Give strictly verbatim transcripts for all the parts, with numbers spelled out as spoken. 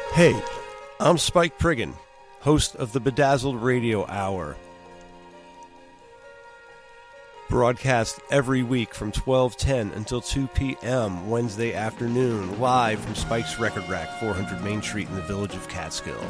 Hey, I'm Spike Priggin, host of the Bedazzled Radio Hour. Broadcast every week from twelve ten until two p.m. Wednesday afternoon, live from Spike's Record Rack, four hundred Main Street in the village of Catskill.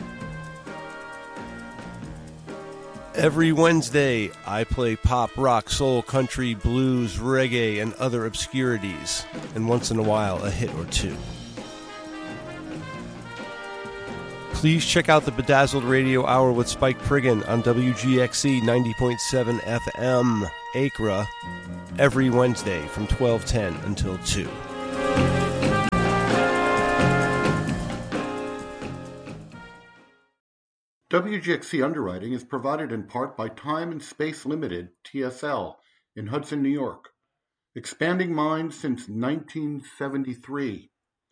Every Wednesday, I play pop, rock, soul, country, blues, reggae, and other obscurities, and once in a while, a hit or two. Please check out the Bedazzled Radio Hour with Spike Priggin on W G X C ninety point seven F M, Acra, every Wednesday from twelve ten until two. W G X C underwriting is provided in part by Time and Space Limited, T S L, in Hudson, New York. Expanding minds since nineteen seventy-three.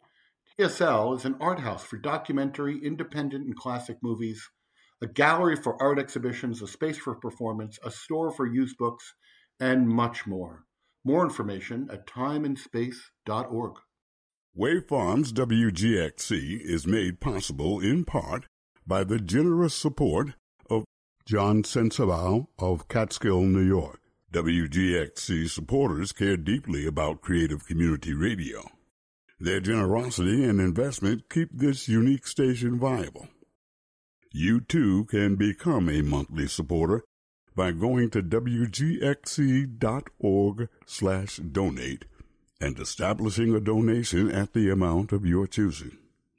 T S L is an art house for documentary, independent, and classic movies, a gallery for art exhibitions, a space for performance, a store for used books, and much more. More information at time and space dot org. Wave Farms W G X C is made possible in part by the generous support of John Sensabaugh of Catskill, New York. W G X C supporters care deeply about creative community radio. Their generosity and investment keep this unique station viable. You, too, can become a monthly supporter by going to W G X C dot org slash donate and establishing a donation at the amount of your choosing.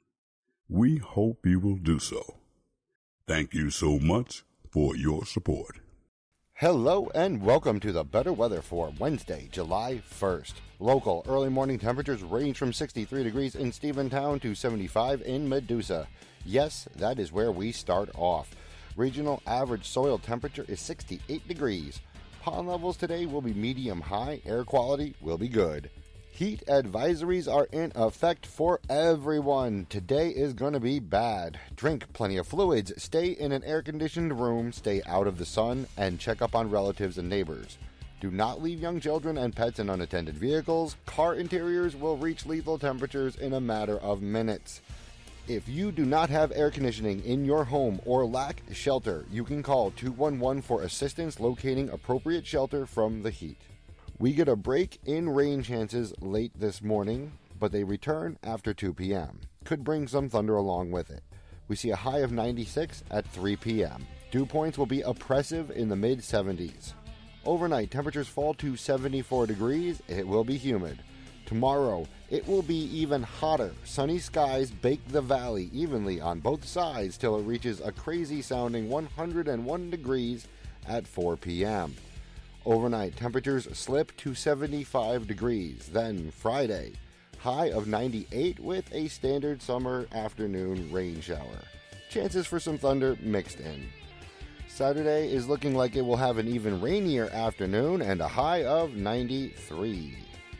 We hope you will do so. Thank you so much for your support. Hello and welcome to the Better Weather for Wednesday, July first. Local early morning temperatures range from sixty-three degrees in Stephentown to seventy-five in Medusa. Yes, that is where we start off. Regional average soil temperature is sixty-eight degrees. Pond levels today will be medium high. Air quality will be good. Heat advisories are in effect for everyone. Today is going to be bad. Drink plenty of fluids, stay in an air-conditioned room, stay out of the sun, and check up on relatives and neighbors. Do not leave young children and pets in unattended vehicles. Car interiors will reach lethal temperatures in a matter of minutes. If you do not have air conditioning in your home or lack shelter, you can call two one one for assistance locating appropriate shelter from the heat. We get a break in rain chances late this morning, but they return after two p.m. Could bring some thunder along with it. We see a high of ninety-six at three p.m. Dew points will be oppressive in the mid seventies. Overnight, temperatures fall to seventy-four degrees. It will be humid. Tomorrow, it will be even hotter. Sunny skies bake the valley evenly on both sides till it reaches a crazy-sounding one hundred one degrees at four p.m. Overnight, temperatures slip to seventy-five degrees. Then Friday, high of ninety-eight with a standard summer afternoon rain shower. Chances for some thunder mixed in. Saturday is looking like it will have an even rainier afternoon and a high of ninety-three.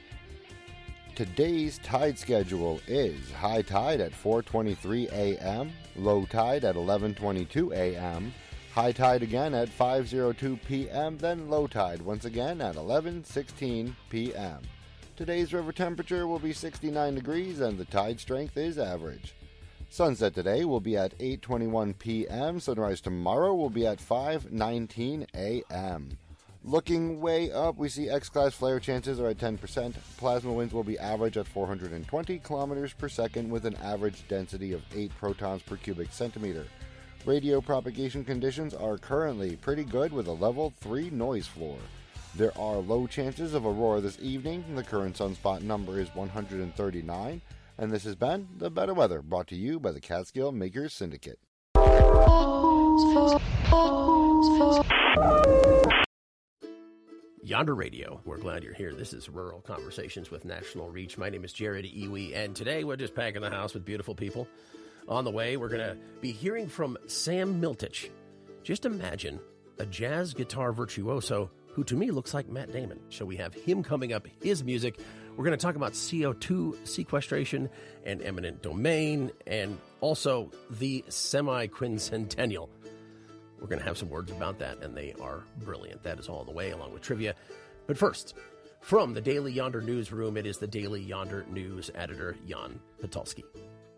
Today's tide schedule is high tide at four twenty-three a.m., low tide at eleven twenty-two a.m., high tide again at five oh two p.m., then low tide once again at eleven sixteen p.m. Today's river temperature will be sixty-nine degrees and the tide strength is average. Sunset today will be at eight twenty-one p.m. Sunrise tomorrow will be at five nineteen a.m. Looking way up, we see X-class flare chances are at ten percent. Plasma winds will be average at four hundred twenty kilometers per second with an average density of eight protons per cubic centimeter. Radio propagation conditions are currently pretty good with a level three noise floor. There are low chances of aurora this evening. The current sunspot number is one hundred thirty-nine. And this has been The Better Weather, brought to you by the Catskill Makers Syndicate. Yonder Radio, we're glad you're here. This is Rural Conversations with National Reach. My name is Jared Iwi, and today we're just packing the house with beautiful people. On the way, we're going to be hearing from Sam Miltich. Just imagine a jazz guitar virtuoso who to me looks like Matt Damon. So we have him coming up, his music. We're going to talk about C O two sequestration and eminent domain, and also the semi-quincentennial. We're going to have some words about that, and they are brilliant. That is all on the way, along with trivia. But first, from the Daily Yonder newsroom, it is the Daily Yonder news editor, Jan Patulski.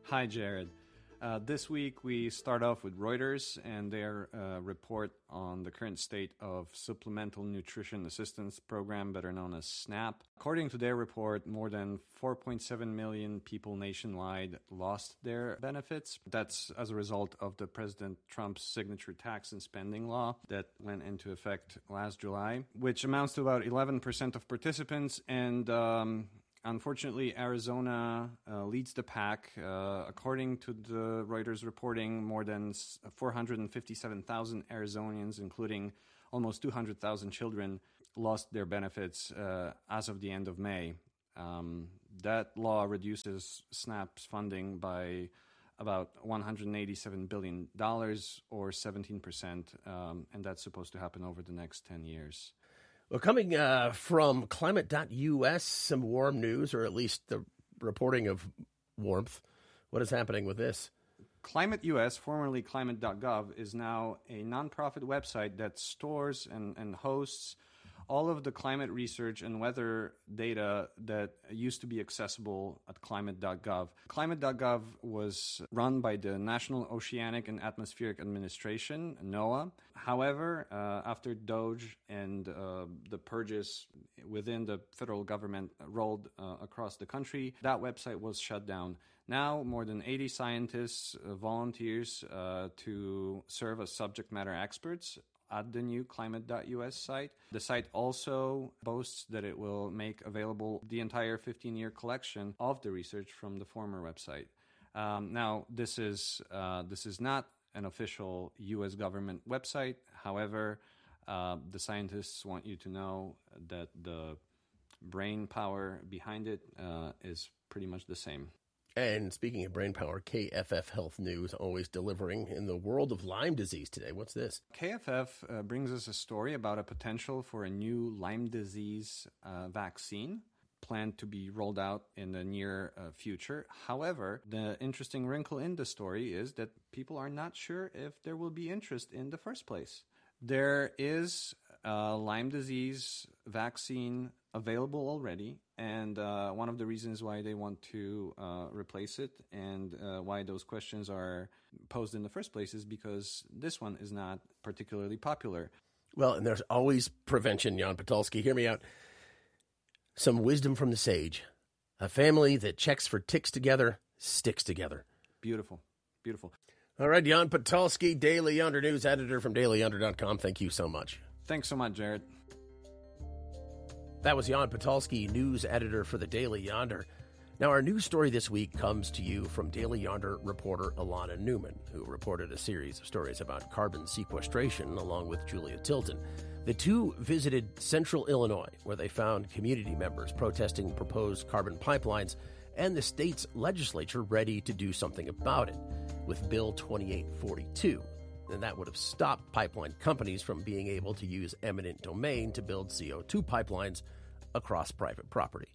Hi, Jared. Uh, this week, we start off with Reuters and their uh, report on the current state of Supplemental Nutrition Assistance Program, better known as SNAP. According to their report, more than four point seven million people nationwide lost their benefits. That's as a result of the President Trump's signature tax and spending law that went into effect last July, which amounts to about eleven percent of participants. And um, Unfortunately, Arizona uh, leads the pack. Uh, according to the Reuters reporting, more than four hundred fifty-seven thousand Arizonians, including almost two hundred thousand children, lost their benefits uh, as of the end of May. Um, that law reduces SNAP's funding by about one hundred eighty-seven billion dollars or seventeen percent, um, and that's supposed to happen over the next ten years. Well, coming uh, from climate dot U S, some warm news, or at least the reporting of warmth. What is happening with this? Climate U S, formerly climate dot gov, is now a nonprofit website that stores and, and hosts all of the climate research and weather data that used to be accessible at climate dot gov. climate dot gov was run by the National Oceanic and Atmospheric Administration, NOAA. However, uh, after DOGE and uh, the purges within the federal government rolled uh, across the country, that website was shut down. Now, more than eighty scientists, uh, volunteers uh, to serve as subject matter experts at the new climate dot U S site. The site also boasts that it will make available the entire fifteen-year collection of the research from the former website. Um, now, this is uh, this is not an official U S government website. However, uh, the scientists want you to know that the brain power behind it uh, is pretty much the same. And speaking of brain power, K F F Health News always delivering in the world of Lyme disease today. What's this? K F F uh, brings us a story about a potential for a new Lyme disease uh, vaccine planned to be rolled out in the near uh, future. However, the interesting wrinkle in the story is that people are not sure if there will be interest in the first place. There is a Lyme disease vaccine available already, and uh, one of the reasons why they want to uh, replace it and uh, why those questions are posed in the first place is because this one is not particularly popular. Well, and there's always prevention, Jan Patulski. Hear me out. Some wisdom from the sage. A family that checks for ticks together sticks together. Beautiful. Beautiful. All right, Jan Patulski, Daily Yonder News editor from daily yonder dot com. Thank you so much. Thanks so much, Jared. That was Jan Patulski, news editor for the Daily Yonder. Now, our news story this week comes to you from Daily Yonder reporter Alana Newman, who reported a series of stories about carbon sequestration along with Julia Tilton. The two visited central Illinois, where they found community members protesting proposed carbon pipelines and the state's legislature ready to do something about it with Bill twenty-eight forty-two. And that would have stopped pipeline companies from being able to use eminent domain to build C O two pipelines across private property.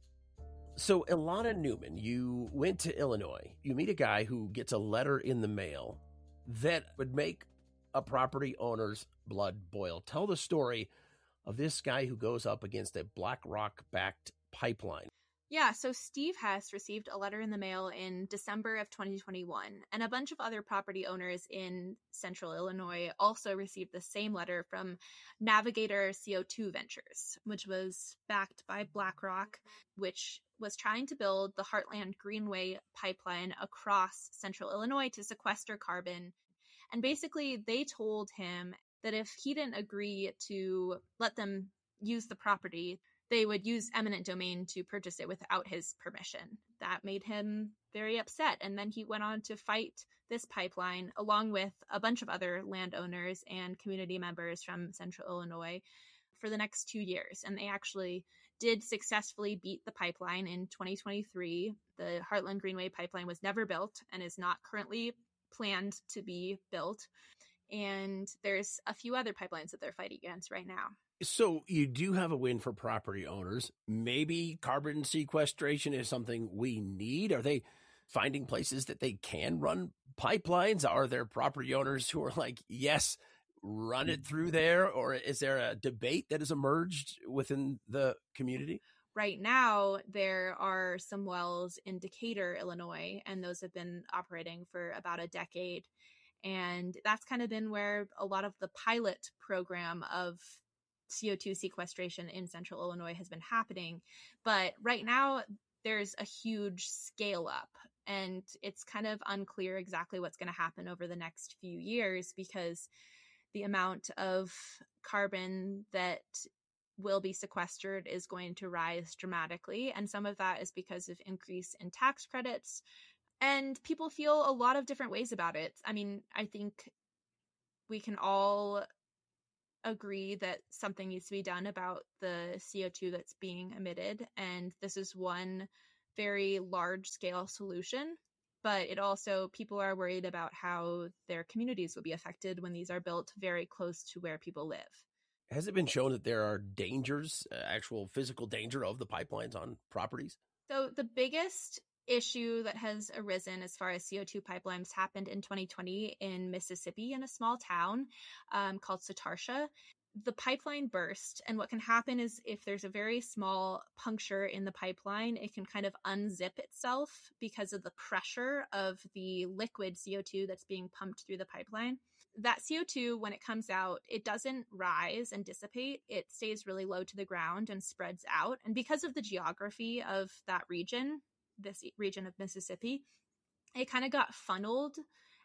So, Ilana Newman, you went to Illinois. You meet a guy who gets a letter in the mail that would make a property owner's blood boil. Tell the story of this guy who goes up against a BlackRock-backed pipeline. Yeah, so Steve Hess received a letter in the mail in December of twenty twenty-one, and a bunch of other property owners in central Illinois also received the same letter from Navigator C O two Ventures, which was backed by BlackRock, which was trying to build the Heartland Greenway pipeline across central Illinois to sequester carbon. And basically, they told him that if he didn't agree to let them use the property, they would use eminent domain to purchase it without his permission. That made him very upset. And then he went on to fight this pipeline along with a bunch of other landowners and community members from central Illinois for the next two years. And they actually did successfully beat the pipeline in twenty twenty-three. The Heartland Greenway pipeline was never built and is not currently planned to be built. And there's a few other pipelines that they're fighting against right now. So you do have a win for property owners. Maybe carbon sequestration is something we need. Are they finding places that they can run pipelines? Are there property owners who are like, yes, run it through there? Or is there a debate that has emerged within the community? right now, there are some wells in Decatur, Illinois, and those have been operating for about a decade. And that's kind of been where a lot of the pilot program of C O two sequestration in central Illinois has been happening. But right now, there's a huge scale up, and it's kind of unclear exactly what's going to happen over the next few years, because the amount of carbon that will be sequestered is going to rise dramatically. And some of that is because of increase in tax credits. And people feel a lot of different ways about it. I mean, I think we can all agree that something needs to be done about the C O two that's being emitted. And this is one very large scale solution. But it also, people are worried about how their communities will be affected when these are built very close to where people live. Has it been shown that there are dangers, uh, actual physical danger of the pipelines on properties? So the biggest issue that has arisen as far as C O two pipelines happened in twenty twenty in Mississippi, in a small town um, called Satartia. The pipeline burst, and what can happen is if there's a very small puncture in the pipeline, it can kind of unzip itself because of the pressure of the liquid C O two that's being pumped through the pipeline. That C O two, when it comes out, it doesn't rise and dissipate. It stays really low to the ground and spreads out. And because of the geography of that region, this region of Mississippi, it kind of got funneled.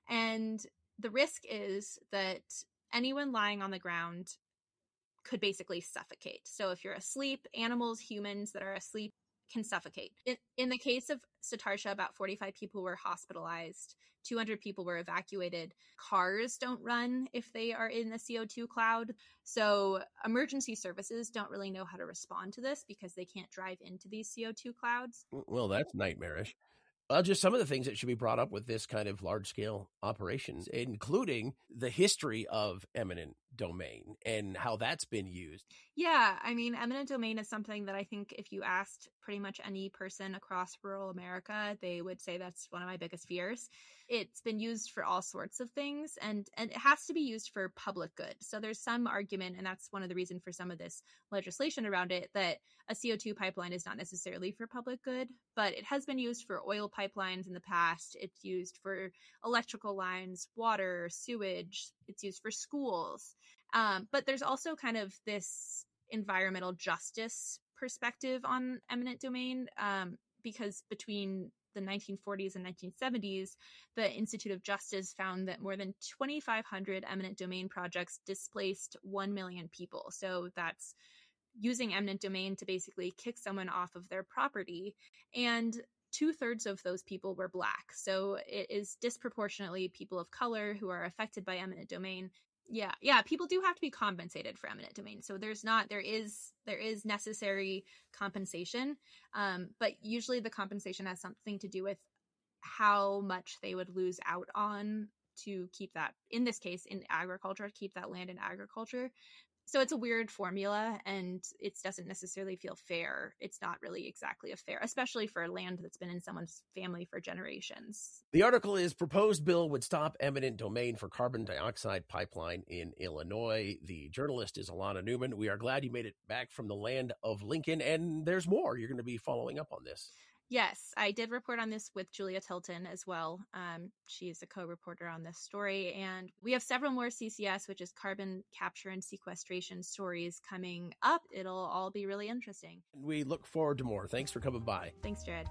And the risk is that anyone lying on the ground could basically suffocate. So if you're asleep, animals, humans that are asleep can suffocate. In, in the case of Satartia, about forty-five people were hospitalized. two hundred people were evacuated. Cars don't run if they are in the C O two cloud. So emergency services don't really know how to respond to this because they can't drive into these C O two clouds. Well, that's nightmarish. Uh, just some of the things that should be brought up with this kind of large-scale operations, including the history of eminent domain and how that's been used. Yeah, I mean, eminent domain is something that I think if you asked pretty much any person across rural America, they would say that's one of my biggest fears. It's been used for all sorts of things, and, and it has to be used for public good. So there's some argument, and that's one of the reasons for some of this legislation around it, that a C O two pipeline is not necessarily for public good, but it has been used for oil pipelines in the past. It's used for electrical lines, water, sewage. It's used for schools. Um, but there's also kind of this environmental justice perspective on eminent domain, um, because between the nineteen forties and nineteen seventies, the Institute of Justice found that more than twenty-five hundred eminent domain projects displaced one million people. So that's using eminent domain to basically kick someone off of their property. And two thirds of those people were Black. So it is disproportionately people of color who are affected by eminent domain. Yeah, yeah, people do have to be compensated for eminent domain. So there's not, there is, there is necessary compensation, um, but usually the compensation has something to do with how much they would lose out on to keep that, in this case, in agriculture, keep that land in agriculture. So it's a weird formula, and it doesn't necessarily feel fair. It's not really exactly a fair, especially for land that's been in someone's family for generations. The article is Proposed Bill Would Stop Eminent Domain for Carbon Dioxide Pipeline in Illinois. The journalist is Alana Newman. We are glad you made it back from the land of Lincoln, and there's more. You're going to be following up on this. Yes, I did report on this with Julia Tilton as well. Um, she is a co-reporter on this story. And we have several more C C S, which is carbon capture and sequestration stories, coming up. It'll all be really interesting. We look forward to more. Thanks for coming by. Thanks, Jared.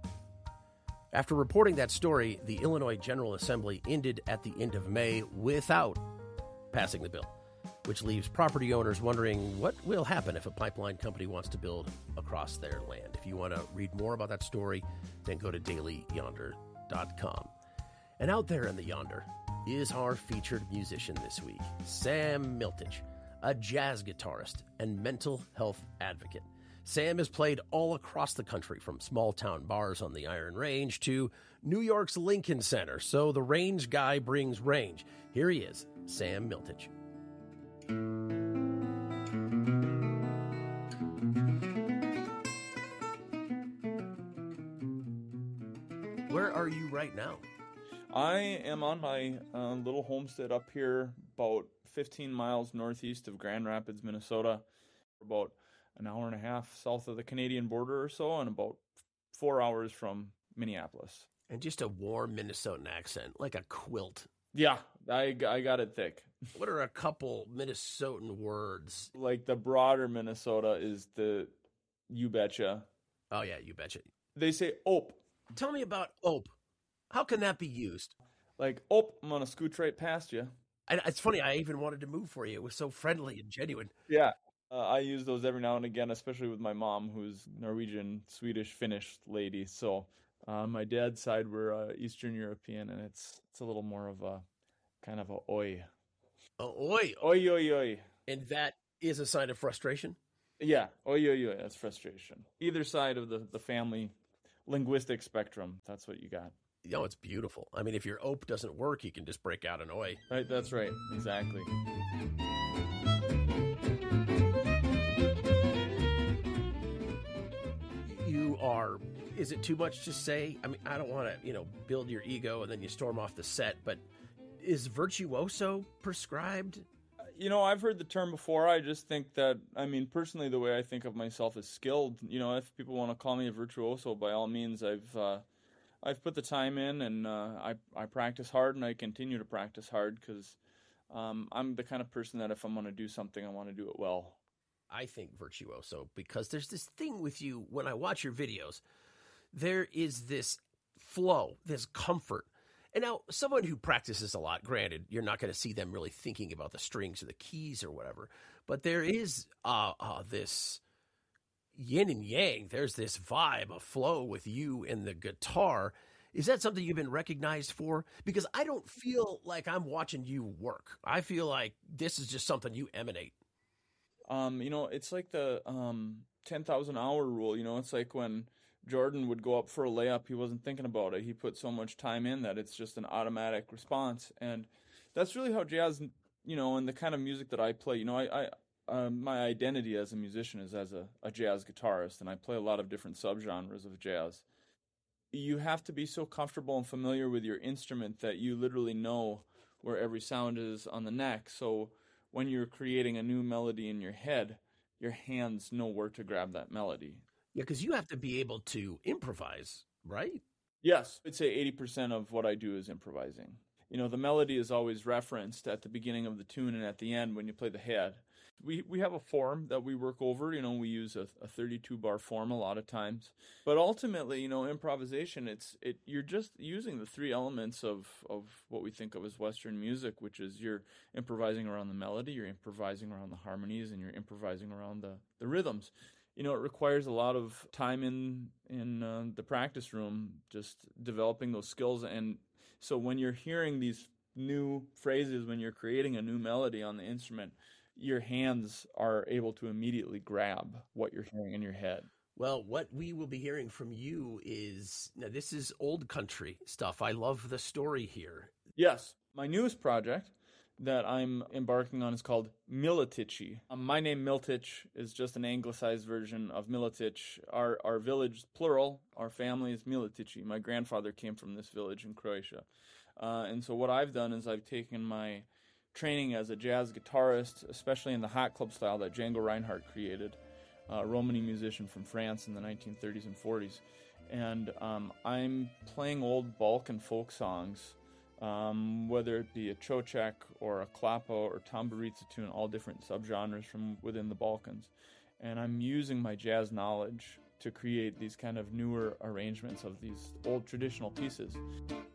After reporting that story, the Illinois General Assembly ended at the end of May without passing the bill, which leaves property owners wondering what will happen if a pipeline company wants to build across their land. If you want to read more about that story, then go to daily yonder dot com. And out there in the yonder is our featured musician this week, Sam Miltich, a jazz guitarist and mental health advocate. Sam has played all across the country, from small-town bars on the Iron Range to New York's Lincoln Center, so the range guy brings range. Here he is, Sam Miltich. Where are you right now? I am on my uh, little homestead up here, about fifteen miles northeast of Grand Rapids, Minnesota. About an hour and a half south of the Canadian border or so, and about four hours from Minneapolis. And just a warm Minnesotan accent, like a quilt. Yeah, I, I got it thick. What are a couple Minnesotan words? Like the broader Minnesota is the you betcha. Oh, yeah, you betcha. They say ope. Tell me about ope. How can that be used? Like, ope, I'm going to scooch right past you. I, it's funny, I even wanted to move for you. It was so friendly and genuine. Yeah, uh, I use those every now and again, especially with my mom, who's Norwegian, Swedish, Finnish lady. So uh, my dad's side, we're uh, Eastern European, and it's it's a little more of a kind of a oi. Uh, oi. Oi, oi, oi. And that is a sign of frustration? Yeah, oi, oi, oi, that's frustration. Either side of the, the family linguistic spectrum, that's what you got. You know, it's beautiful. I mean, if your ope doesn't work, you can just break out an oi. Right, that's right. Exactly. You are, is it too much to say? I mean, I don't want to, you know, build your ego and then you storm off the set, but is virtuoso prescribed? You know, I've heard the term before. I just think that, I mean, personally, the way I think of myself is skilled. You know, if people want to call me a virtuoso, by all means, I've... Uh, I've put the time in, and uh, I I practice hard, and I continue to practice hard because um, I'm the kind of person that if I'm going to do something, I want to do it well. I think virtuoso because there's this thing with you when I watch your videos. There is this flow, this comfort. And now, someone who practices a lot, granted, you're not going to see them really thinking about the strings or the keys or whatever, but there is uh, uh, this yin and yang. There's this vibe, a flow with you and the guitar. Is that something you've been recognized for? Because I don't feel like I'm watching you work. I feel like this is just something you emanate. Um, you know, it's like the um, ten thousand hour rule. You know, it's like when Jordan would go up for a layup, he wasn't thinking about it. He put so much time in that it's just an automatic response. And that's really how jazz, you know, and the kind of music that I play, you know, I, I Um, my identity as a musician is as a, a jazz guitarist, and I play a lot of different subgenres of jazz. You have to be so comfortable and familiar with your instrument that you literally know where every sound is on the neck. So when you're creating a new melody in your head, your hands know where to grab that melody. Yeah, because you have to be able to improvise, right? Yes, I'd say eighty percent of what I do is improvising. You know, the melody is always referenced at the beginning of the tune and at the end when you play the head. We we have a form that we work over. You know, we use a, a thirty-two bar form a lot of times. But ultimately, you know, improvisation, it's it you're just using the three elements of, of what we think of as Western music, which is you're improvising around the melody, you're improvising around the harmonies, and you're improvising around the, the rhythms. You know, it requires a lot of time in, in uh, the practice room, just developing those skills. And so when you're hearing these new phrases, when you're creating a new melody on the instrument, your hands are able to immediately grab what you're hearing in your head. Well, what we will be hearing from you is, now this is old country stuff. I love the story here. Yes. My newest project that I'm embarking on is called Miletici. Um, my name, Miltich, is just an anglicized version of Miletić. Our, our village, plural, our family is Miletici. My grandfather came from this village in Croatia. Uh, and so what I've done is I've taken my training as a jazz guitarist, especially in the hot club style that Django Reinhardt created, a Romany musician from France in the nineteen thirties and forties. And um, I'm playing old Balkan folk songs, um, whether it be a Čoček or a Klapo or Tamburica tune, all different subgenres from within the Balkans. And I'm using my jazz knowledge to create these kind of newer arrangements of these old traditional pieces.